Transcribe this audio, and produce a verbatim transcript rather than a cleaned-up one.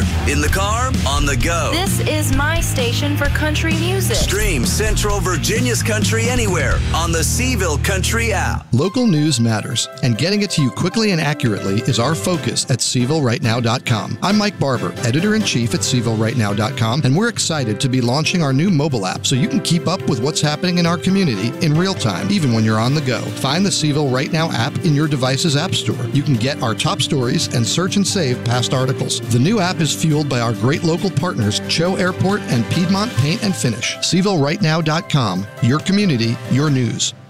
in the car, on the go. This is my station for country music. Stream Central Virginia's country anywhere on the Seville Country app. Local news matters, and getting it to you quickly and accurately is our focus at Seville Right Now dot com. I'm Mike Barber, Editor-in-Chief at Seville Right Now dot com, and we're excited to be launching our new mobile app so you can keep up with what's happening in our community in real time, even when you're on the go. Find the Seville Right Now app in your device's app store. You can get our top stories and search and save past articles. The new app is fueled by our great local partners, Cho Airport and Piedmont Paint and Finish. Seville Right Now dot com, your community, your news.